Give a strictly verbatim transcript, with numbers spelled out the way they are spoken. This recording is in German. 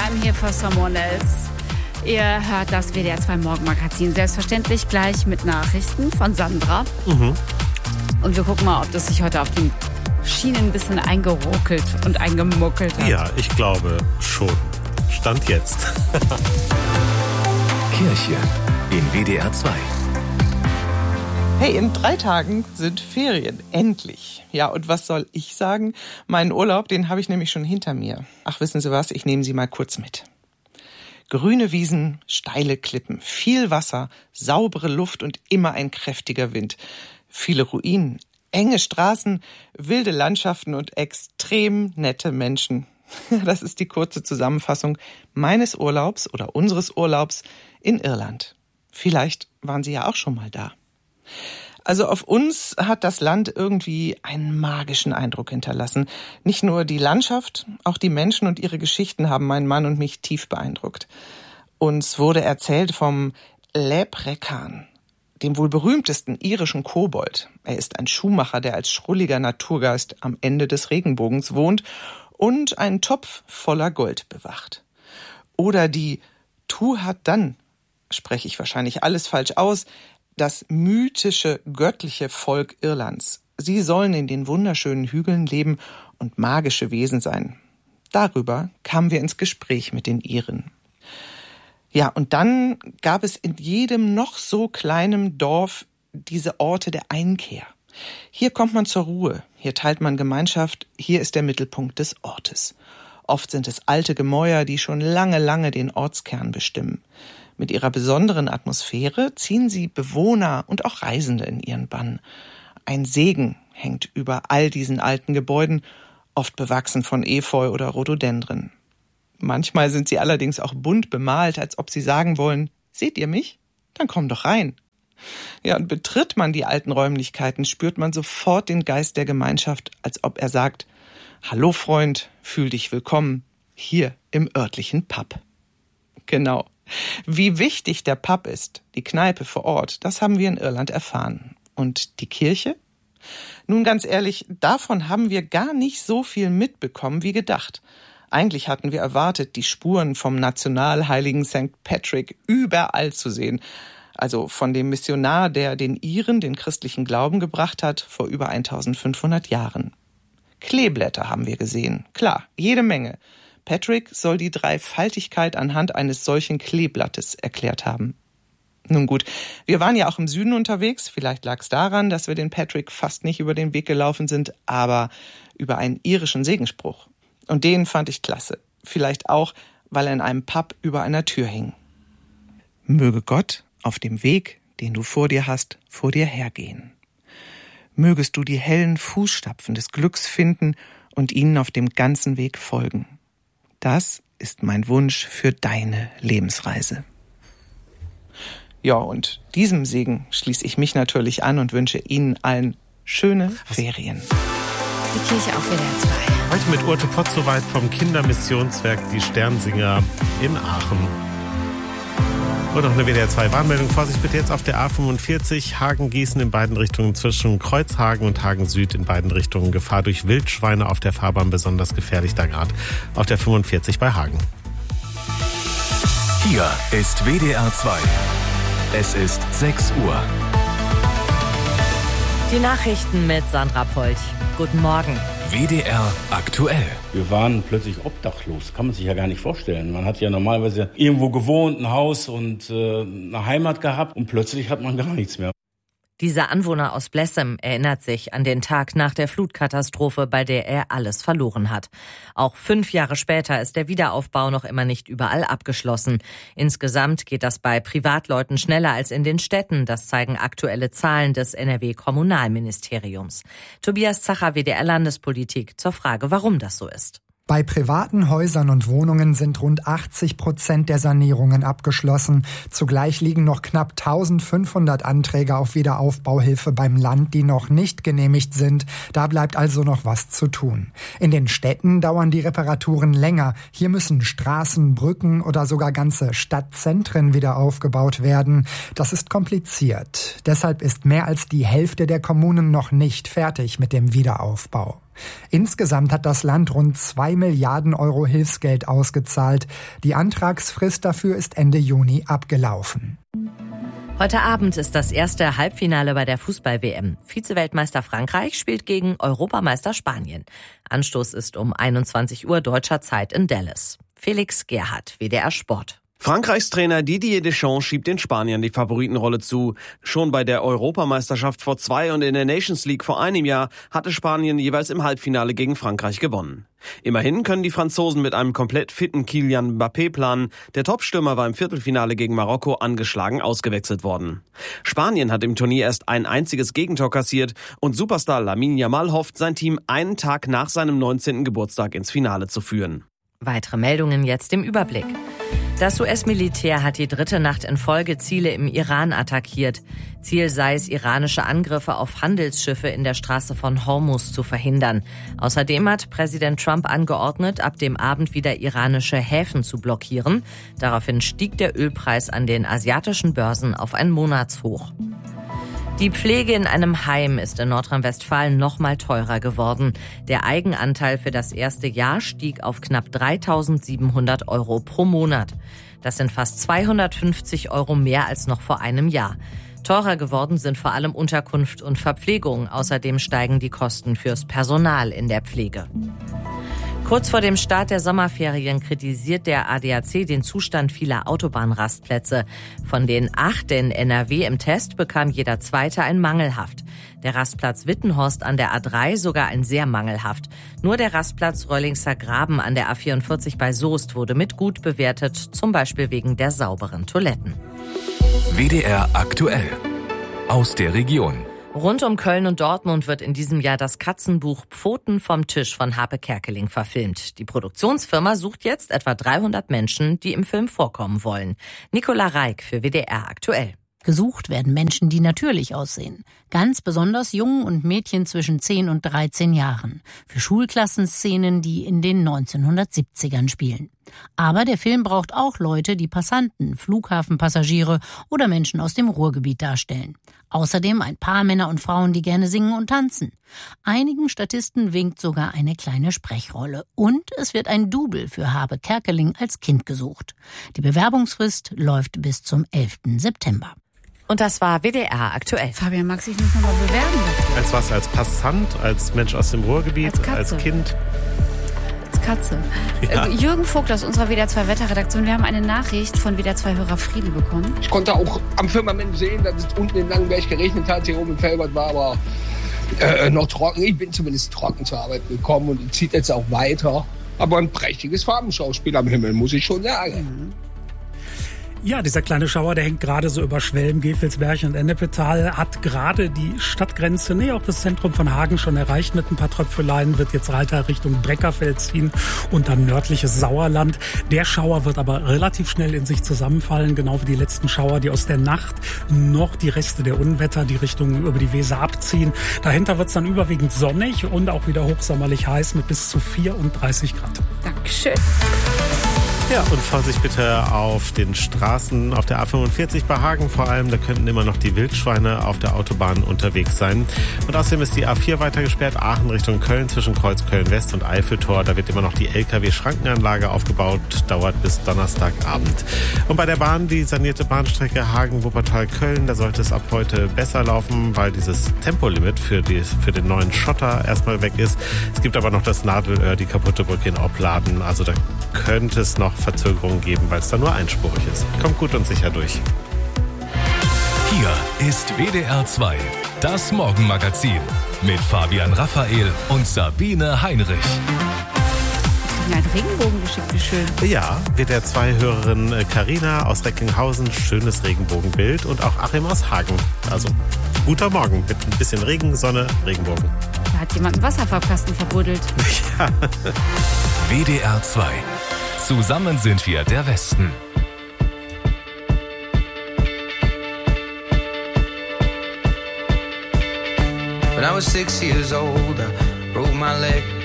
I'm here for someone else. Ihr hört das W D R zwei Morgenmagazin. Selbstverständlich gleich mit Nachrichten von Sandra. Mhm. Und wir gucken mal, ob das sich heute auf den Schienen ein bisschen eingeruckelt und eingemuckelt hat. Ja, ich glaube schon. Stand jetzt. Kirche in W D R zwei. Hey, in drei Tagen sind Ferien. Endlich. Ja, und was soll ich sagen? Meinen Urlaub, den habe ich nämlich schon hinter mir. Ach, wissen Sie was? Ich nehme Sie mal kurz mit. Grüne Wiesen, steile Klippen, viel Wasser, saubere Luft und immer ein kräftiger Wind. Viele Ruinen, enge Straßen, wilde Landschaften und extrem nette Menschen. Das ist die kurze Zusammenfassung meines Urlaubs oder unseres Urlaubs in Irland. Vielleicht waren Sie ja auch schon mal da. Also auf uns hat das Land irgendwie einen magischen Eindruck hinterlassen. Nicht nur die Landschaft, auch die Menschen und ihre Geschichten haben meinen Mann und mich tief beeindruckt. Uns wurde erzählt vom Leprechaun, dem wohl berühmtesten irischen Kobold. Er ist ein Schuhmacher, der als schrulliger Naturgeist am Ende des Regenbogens wohnt und einen Topf voller Gold bewacht. Oder die Tuatha Dan, spreche ich wahrscheinlich alles falsch aus, das mythische, göttliche Volk Irlands. Sie sollen in den wunderschönen Hügeln leben und magische Wesen sein. Darüber kamen wir ins Gespräch mit den Iren. Ja, und dann gab es in jedem noch so kleinen Dorf diese Orte der Einkehr. Hier kommt man zur Ruhe, hier teilt man Gemeinschaft, hier ist der Mittelpunkt des Ortes. Oft sind es alte Gemäuer, die schon lange, lange den Ortskern bestimmen. Mit ihrer besonderen Atmosphäre ziehen sie Bewohner und auch Reisende in ihren Bann. Ein Segen hängt über all diesen alten Gebäuden, oft bewachsen von Efeu oder Rhododendren. Manchmal sind sie allerdings auch bunt bemalt, als ob sie sagen wollen, seht ihr mich? Dann komm doch rein. Ja, und betritt man die alten Räumlichkeiten, spürt man sofort den Geist der Gemeinschaft, als ob er sagt, hallo Freund, fühl dich willkommen, hier im örtlichen Pub. Genau. Wie wichtig der Pub ist, die Kneipe vor Ort, das haben wir in Irland erfahren. Und die Kirche? Nun ganz ehrlich, davon haben wir gar nicht so viel mitbekommen wie gedacht. Eigentlich hatten wir erwartet, die Spuren vom Nationalheiligen Sankt Patrick überall zu sehen. Also von dem Missionar, der den Iren den christlichen Glauben gebracht hat, vor über eintausendfünfhundert Jahren. Kleeblätter haben wir gesehen, klar, jede Menge. Patrick soll die Dreifaltigkeit anhand eines solchen Kleeblattes erklärt haben. Nun gut, wir waren ja auch im Süden unterwegs. Vielleicht lag es daran, dass wir den Patrick fast nicht über den Weg gelaufen sind, aber über einen irischen Segensspruch. Und den fand ich klasse. Vielleicht auch, weil er in einem Pub über einer Tür hing. Möge Gott auf dem Weg, den du vor dir hast, vor dir hergehen. Mögest du die hellen Fußstapfen des Glücks finden und ihnen auf dem ganzen Weg folgen. Das ist mein Wunsch für deine Lebensreise. Ja, und diesem Segen schließe ich mich natürlich an und wünsche Ihnen allen schöne Ferien. Die Kirche auf W D R zwei. Heute mit Urte Potzowait vom Kindermissionswerk Die Sternsinger in Aachen. Und noch eine W D R zwei Warnmeldung. Vorsicht bitte jetzt auf der A fünfundvierzig. Hagen-Gießen in beiden Richtungen zwischen Kreuzhagen und Hagen-Süd in beiden Richtungen. Gefahr durch Wildschweine auf der Fahrbahn besonders gefährlich da gerade. Auf der fünfundvierzig bei Hagen. Hier ist W D R zwei. Es ist sechs Uhr. Die Nachrichten mit Sandra Polch. Guten Morgen. W D R aktuell. Wir waren plötzlich obdachlos. Kann man sich ja gar nicht vorstellen. Man hat ja normalerweise irgendwo gewohnt, ein Haus und äh, eine Heimat gehabt. Und plötzlich hat man gar nichts mehr. Dieser Anwohner aus Blessem erinnert sich an den Tag nach der Flutkatastrophe, bei der er alles verloren hat. Auch fünf Jahre später ist der Wiederaufbau noch immer nicht überall abgeschlossen. Insgesamt geht das bei Privatleuten schneller als in den Städten. Das zeigen aktuelle Zahlen des N R W-Kommunalministeriums. Tobias Zacher, W D R-Landespolitik, zur Frage, warum das so ist. Bei privaten Häusern und Wohnungen sind rund achtzig Prozent der Sanierungen abgeschlossen. Zugleich liegen noch knapp eintausendfünfhundert Anträge auf Wiederaufbauhilfe beim Land, die noch nicht genehmigt sind. Da bleibt also noch was zu tun. In den Städten dauern die Reparaturen länger. Hier müssen Straßen, Brücken oder sogar ganze Stadtzentren wieder aufgebaut werden. Das ist kompliziert. Deshalb ist mehr als die Hälfte der Kommunen noch nicht fertig mit dem Wiederaufbau. Insgesamt hat das Land rund zwei Milliarden Euro Hilfsgeld ausgezahlt. Die Antragsfrist dafür ist Ende Juni abgelaufen. Heute Abend ist das erste Halbfinale bei der Fußball-W M. Vize-Weltmeister Frankreich spielt gegen Europameister Spanien. Anstoß ist um einundzwanzig Uhr deutscher Zeit in Dallas. Felix Gerhardt, W D R Sport. Frankreichs Trainer Didier Deschamps schiebt den Spaniern die Favoritenrolle zu. Schon bei der Europameisterschaft vor zwei und in der Nations League vor einem Jahr hatte Spanien jeweils im Halbfinale gegen Frankreich gewonnen. Immerhin können die Franzosen mit einem komplett fitten Kylian Mbappé planen. Der Topstürmer war im Viertelfinale gegen Marokko angeschlagen ausgewechselt worden. Spanien hat im Turnier erst ein einziges Gegentor kassiert und Superstar Lamine Yamal hofft, sein Team einen Tag nach seinem neunzehnten Geburtstag ins Finale zu führen. Weitere Meldungen jetzt im Überblick. Das U S-Militär hat die dritte Nacht in Folge Ziele im Iran attackiert. Ziel sei es, iranische Angriffe auf Handelsschiffe in der Straße von Hormuz zu verhindern. Außerdem hat Präsident Trump angeordnet, ab dem Abend wieder iranische Häfen zu blockieren. Daraufhin stieg der Ölpreis an den asiatischen Börsen auf ein Monatshoch. Die Pflege in einem Heim ist in Nordrhein-Westfalen noch mal teurer geworden. Der Eigenanteil für das erste Jahr stieg auf knapp dreitausendsiebenhundert Euro pro Monat. Das sind fast zweihundertfünfzig Euro mehr als noch vor einem Jahr. Teurer geworden sind vor allem Unterkunft und Verpflegung. Außerdem steigen die Kosten fürs Personal in der Pflege. Kurz vor dem Start der Sommerferien kritisiert der A D A C den Zustand vieler Autobahnrastplätze. Von den acht in N R W im Test bekam jeder zweite ein mangelhaft. Der Rastplatz Wittenhorst an der A drei sogar ein sehr mangelhaft. Nur der Rastplatz Röllingser Graben an der A vierundvierzig bei Soest wurde mit gut bewertet, zum Beispiel wegen der sauberen Toiletten. W D R aktuell. Aus der Region. Rund um Köln und Dortmund wird in diesem Jahr das Katzenbuch Pfoten vom Tisch von Harpe Kerkeling verfilmt. Die Produktionsfirma sucht jetzt etwa dreihundert Menschen, die im Film vorkommen wollen. Nicola Reik für W D R aktuell. Gesucht werden Menschen, die natürlich aussehen. Ganz besonders Jungen und Mädchen zwischen zehn und dreizehn Jahren. Für Schulklassenszenen, die in den neunzehnhundertsiebzigern spielen. Aber der Film braucht auch Leute, die Passanten, Flughafenpassagiere oder Menschen aus dem Ruhrgebiet darstellen. Außerdem ein paar Männer und Frauen, die gerne singen und tanzen. Einigen Statisten winkt sogar eine kleine Sprechrolle. Und es wird ein Double für Harpe Kerkeling als Kind gesucht. Die Bewerbungsfrist läuft bis zum elften September. Und das war W D R aktuell. Fabian, magst du dich nicht nochmal bewerben dafür? Als was? Als Passant? Als Mensch aus dem Ruhrgebiet? Als, als Kind? Als Katze. Ja. Äh, Jürgen Vogt aus unserer W D R zwei Wetterredaktion. Wir haben eine Nachricht von W D R zwei Hörer Friedel bekommen. Ich konnte auch am Firmament sehen, dass es unten in Langenberg geregnet hat. Hier oben in Felbert war aber äh, noch trocken. Ich bin zumindest trocken zur Arbeit gekommen und es zieht jetzt auch weiter. Aber ein prächtiges Farbenschauspiel am Himmel, muss ich schon sagen. Mhm. Ja, dieser kleine Schauer, der hängt gerade so über Schwelm, Gevelsberg und Ennepetal, hat gerade die Stadtgrenze, nee, auch das Zentrum von Hagen schon erreicht mit ein paar Tröpfeleien, wird jetzt weiter Richtung Breckerfeld ziehen und dann nördliches Sauerland. Der Schauer wird aber relativ schnell in sich zusammenfallen, genau wie die letzten Schauer, die aus der Nacht noch die Reste der Unwetter, die Richtung über die Weser abziehen. Dahinter wird es dann überwiegend sonnig und auch wieder hochsommerlich heiß mit bis zu vierunddreißig Grad. Dankeschön. Ja, und Vorsicht bitte auf den Straßen, auf der A fünfundvierzig bei Hagen vor allem. Da könnten immer noch die Wildschweine auf der Autobahn unterwegs sein. Und außerdem ist die A vier weiter gesperrt, Aachen Richtung Köln zwischen Kreuzköln West und Eiffeltor. Da wird immer noch die L K W-Schrankenanlage aufgebaut, dauert bis Donnerstagabend. Und bei der Bahn, die sanierte Bahnstrecke Hagen-Wuppertal-Köln, da sollte es ab heute besser laufen, weil dieses Tempolimit für, die, für den neuen Schotter erstmal weg ist. Es gibt aber noch das Nadelöhr, die kaputte Brücke in Opladen. Also da könnte es noch Verzögerungen geben, weil es da nur einspurig ist. Kommt gut und sicher durch. Hier ist W D R zwei, das Morgenmagazin mit Fabian Raphael und Sabine Heinrich. Ein Regenbogen geschickt, wie schön. Ja, W D R zwei Hörerin Carina aus Recklinghausen, schönes Regenbogenbild und auch Achim aus Hagen. Also guter Morgen mit ein bisschen Regen, Sonne, Regenbogen. Da hat jemand einen Wasserfarbkasten verbuddelt. Ja. W D R zwei. Zusammen sind wir der Westen. When I was six years old, I broke my leg.